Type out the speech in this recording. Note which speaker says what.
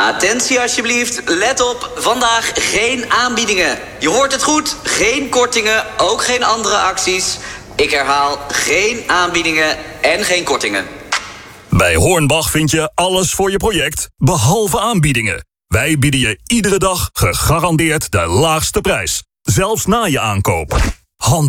Speaker 1: Attentie alsjeblieft, let op, vandaag geen aanbiedingen. Je hoort het goed, geen kortingen, ook geen andere acties. Ik herhaal, geen aanbiedingen en geen kortingen.
Speaker 2: Bij Hornbach vind je alles voor je project, behalve aanbiedingen. Wij bieden je iedere dag gegarandeerd de laagste prijs. Zelfs na je aankoop.